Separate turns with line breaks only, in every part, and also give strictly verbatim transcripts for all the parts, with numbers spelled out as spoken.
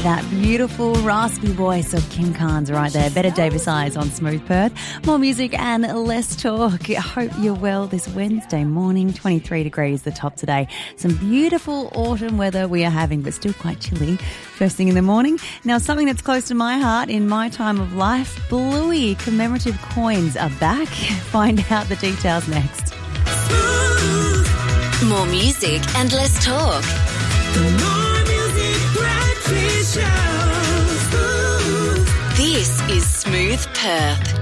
That beautiful raspy voice of Kim Carnes right there. Better Davis Eyes on Smooth Perth. More music and less talk. I hope you're well this Wednesday morning. twenty-three degrees the top today. Some beautiful autumn weather we are having, but still quite chilly first thing in the morning. Now, something that's close to my heart in my time of life, Bluey commemorative coins are back. Find out the details next.
More music and less talk.
More music, breakfast show.
This is Smooth Perth.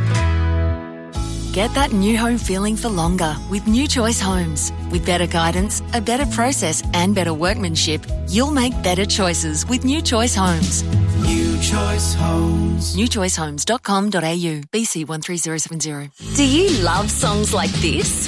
Get that new home feeling for longer with New Choice Homes. With better guidance, a better process and better workmanship, you'll make better choices with New Choice Homes.
New Choice Homes.
new choice homes dot com dot a u, B C one three zero seven zero. Do you love songs like this?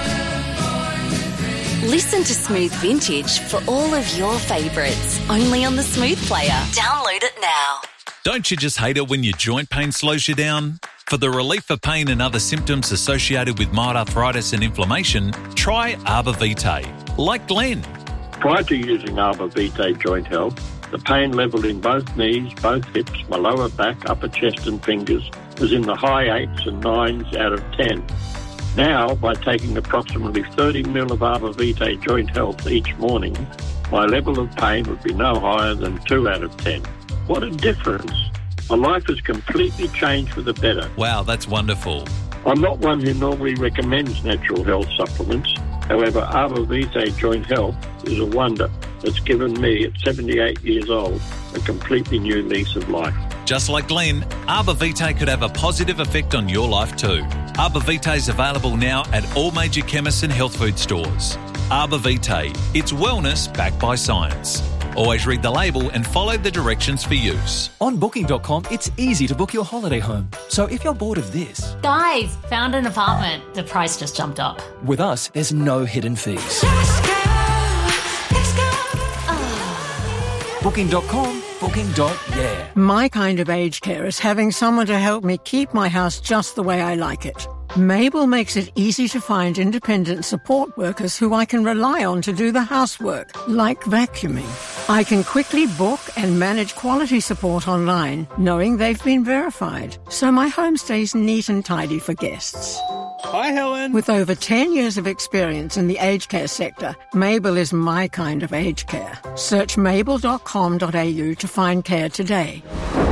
Listen to Smooth Vintage for all of your favourites, only on the Smooth Player. Download it now.
Don't you just hate it when your joint pain slows you down? For the relief of pain and other symptoms associated with mild arthritis and inflammation, try Arbor Vitae, like Glenn.
Prior to using Arbor Vitae Joint Health, the pain level in both knees, both hips, my lower back, upper chest and fingers was in the high eights and nines out of ten. Now, by taking approximately thirty mil of Arbor Vitae Joint Health each morning, my level of pain would be no higher than two out of ten. What a difference. My life has completely changed for the better.
Wow, that's wonderful.
I'm not one who normally recommends natural health supplements. However, Arbor Vitae Joint Health is a wonder that's given me, at seventy-eight years old, a completely new lease of life.
Just like Glenn, Arbor Vitae could have a positive effect on your life too. Arbor Vitae is available now at all major chemists and health food stores. Arbor Vitae, it's wellness backed by science. Always read the label and follow the directions for use.
On booking dot com, it's easy to book your holiday home. So if you're bored of this...
Guys, found an apartment. The price just jumped up.
With us, there's no hidden fees.
Let's go, let's go.
booking dot com, booking dot yeah.
My kind of aged care is having someone to help me keep my house just the way I like it. Mabel makes it easy to find independent support workers who I can rely on to do the housework, like vacuuming. I can quickly book and manage quality support online, knowing they've been verified, so my home stays neat and tidy for guests.
Hi, Helen.
With over ten years of experience in the aged care sector, Mabel is my kind of aged care. Search mabel dot com dot a u to find care today.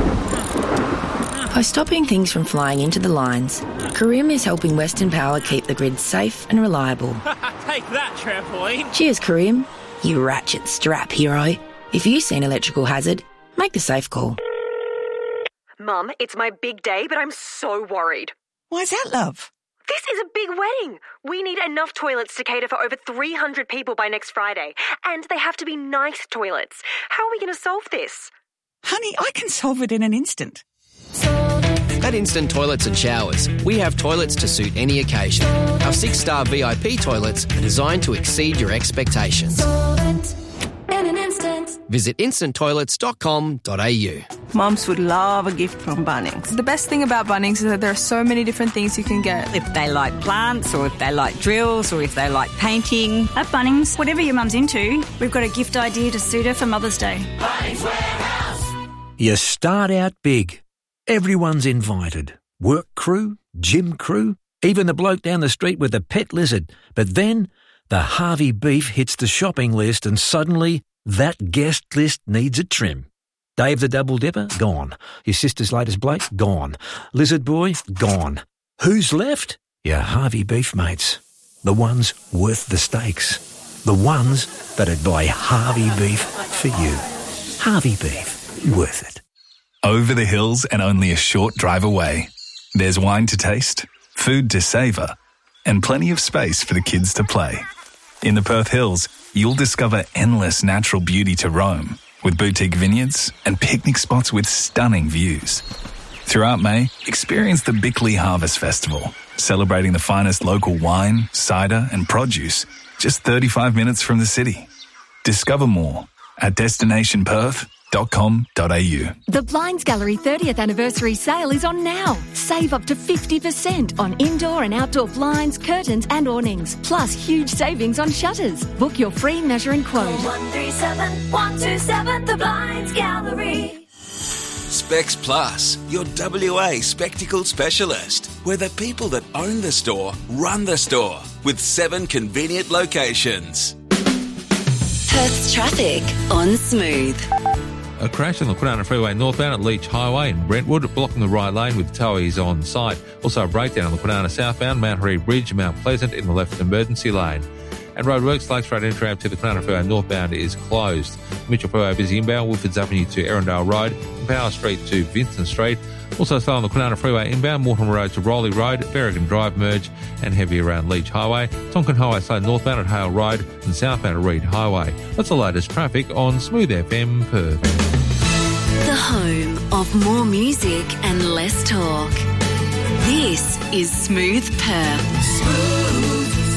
By stopping things from flying into the lines, Karim is helping Western Power keep the grid safe and reliable.
Take that, trampoline.
Cheers, Karim, you ratchet strap hero. If you see an electrical hazard, make the safe call.
Mum, it's my big day, but I'm so worried.
Why's that, love?
This is a big wedding. We need enough toilets to cater for over three hundred people by next Friday. And they have to be nice toilets. How are we going to solve this?
Honey, I can solve it in an instant.
At Instant Toilets and Showers, we have toilets to suit any occasion. Our six-star V I P toilets are designed to exceed your expectations.
In an instant.
Visit instant toilets dot com dot a u.
Mums would love a gift from Bunnings.
The best thing about Bunnings is that there are so many different things you can get.
If they like plants, or if they like drills, or if they like painting.
At Bunnings, whatever your mum's into, we've got a gift idea to suit her for Mother's Day.
Bunnings Warehouse.
You start out big. Everyone's invited. Work crew, gym crew, even the bloke down the street with the pet lizard. But then the Harvey beef hits the shopping list and suddenly that guest list needs a trim. Dave the Double Dipper? Gone. Your sister's latest Blake? Gone. Lizard Boy? Gone. Who's left? Your Harvey beef mates. The ones worth the stakes. The ones that'd buy Harvey beef for you. Harvey beef. Worth it.
Over the hills and only a short drive away, there's wine to taste, food to savour, and plenty of space for the kids to play. In the Perth Hills, you'll discover endless natural beauty to roam, with boutique vineyards and picnic spots with stunning views. Throughout May, experience the Bickley Harvest Festival, celebrating the finest local wine, cider and produce, just thirty-five minutes from the city. Discover more at destination perth dot com dot a u.
The Blinds Gallery thirtieth anniversary sale is on now. Save up to fifty percent on indoor and outdoor blinds, curtains and awnings, plus huge savings on shutters. Book your free measure and quote.
one three seven, one two seven, The Blinds Gallery.
Specs Plus, your W A spectacle specialist. We're the people that own the store, run the store, with seven convenient locations.
Perth's traffic on Smooth.
A crash on the Kwinana Freeway northbound at Leach Highway in Brentwood, blocking the right lane with towies on site. Also a breakdown on the Kwinana southbound Mount Harry Bridge, Mount Pleasant in the left emergency lane. And roadworks, Lakes Road entry to the Kwinana Freeway northbound is closed. Mitchell Freeway busy inbound, Woodfords Avenue to Erindale Road, and Power Street to Vincent Street. Also slow on the Kwinana Freeway inbound, Mortimer Road to Rowley Road, Berrigan Drive merge, and heavy around Leach Highway. Tonkin Highway slow northbound at Hale Road and southbound at Reed Highway. That's the latest traffic on Smooth F M Perth.
The home of more music and less talk. This is Smooth Perth. Smooth.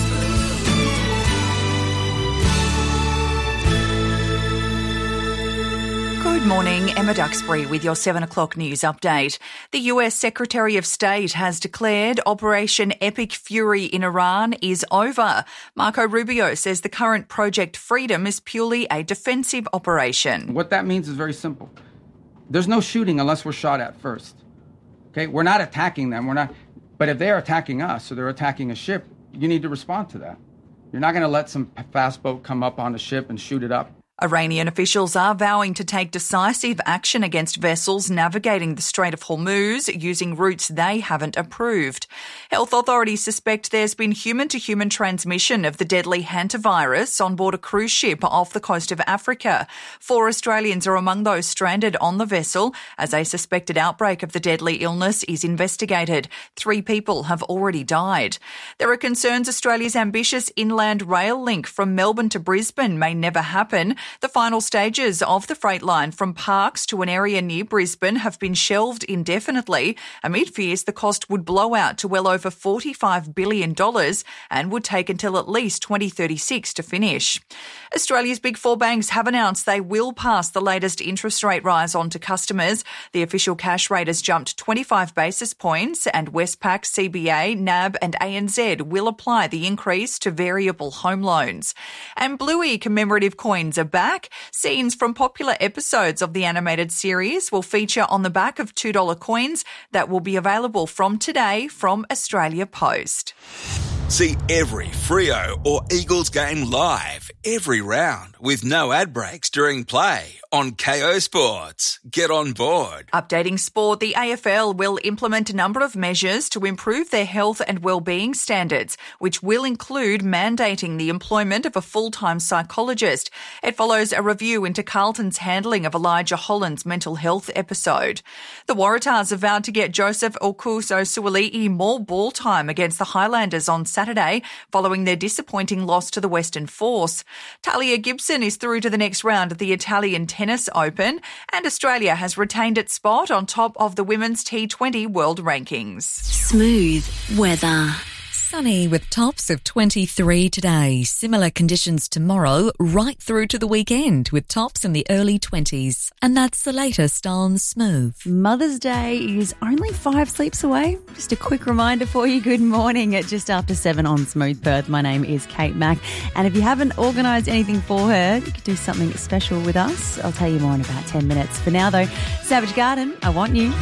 Good morning, Emma Duxbury with your seven o'clock news update. The U S Secretary of State has declared Operation Epic Fury in Iran is over. Marco Rubio says the current Project Freedom is purely a defensive operation.
What that means is very simple. There's no shooting unless we're shot at first. Okay, we're not attacking them. We're not. But if they're attacking us or they're attacking a ship, you need to respond to that. You're not going to let some fast boat come up on the ship and shoot it up.
Iranian officials are vowing to take decisive action against vessels navigating the Strait of Hormuz using routes they haven't approved. Health authorities suspect there's been human-to-human transmission of the deadly hantavirus on board a cruise ship off the coast of Africa. Four Australians are among those stranded on the vessel as a suspected outbreak of the deadly illness is investigated. Three people have already died. There are concerns Australia's ambitious inland rail link from Melbourne to Brisbane may never happen. The final stages of the freight line from Parkes to an area near Brisbane have been shelved indefinitely amid fears the cost would blow out to well over forty-five billion dollars and would take until at least twenty thirty-six to finish. Australia's big four banks have announced they will pass the latest interest rate rise on to customers. The official cash rate has jumped twenty-five basis points and Westpac, C B A, N A B and A N Z will apply the increase to variable home loans. And Bluey commemorative coins are back. Scenes from popular episodes of the animated series will feature on the back of two dollar coins that will be available from today from Australia Post.
See every Freo or Eagles game live, every round, with no ad breaks during play on K O Sports. Get on board.
Updating sport, the A F L will implement a number of measures to improve their health and wellbeing standards, which will include mandating the employment of a full-time psychologist. It follows a review into Carlton's handling of Elijah Holland's mental health episode. The Waratahs have vowed to get Joseph Okuso-Suali'i more ball time against the Highlanders on Saturday, following their disappointing loss to the Western Force. Talia Gibson is through to the next round of the Italian Tennis Open, and Australia has retained its spot on top of the women's T twenty world rankings.
Smooth weather.
Sunny with tops of twenty-three today. Similar conditions tomorrow, right through to the weekend with tops in the early twenties. And that's the latest on Smooth.
Mother's Day is only five sleeps away. Just a quick reminder for you. Good morning at just after seven on Smooth Perth. My name is Kate Mack. And if you haven't organised anything for her, you could do something special with us. I'll tell you more in about ten minutes. For now, though, Savage Garden, I Want You.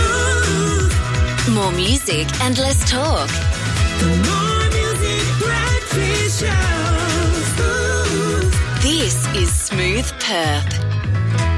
Smooth. More music and less talk.
More music, breakfast show. Smooth.
This is Smooth Perth.